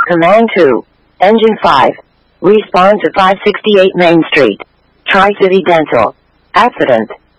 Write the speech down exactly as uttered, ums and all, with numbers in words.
Command two. Engine five. Respond to five sixty-eight Main Street. Tri-City Dental. Accident.